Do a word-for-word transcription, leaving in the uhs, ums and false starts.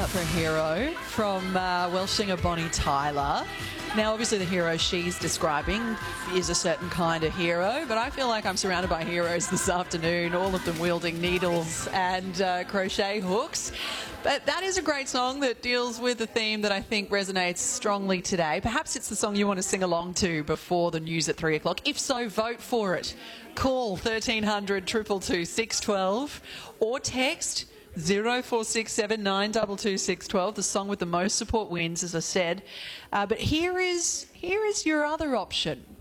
out for a hero from uh, Welsh singer Bonnie Tyler. Now, obviously, the hero she's describing is a certain kind of hero, but I feel like I'm surrounded by heroes this afternoon, all of them wielding needles and uh, crochet hooks. But that is a great song that deals with a theme that I think resonates strongly today. Perhaps it's the song you want to sing along to before the news at three o'clock. If so, vote for it. Call thirteen hundred, two two two, six one two or text zero four six seven, nine two two, six one two. The song with the most support wins, as I said. Uh, but here is, here is your other option.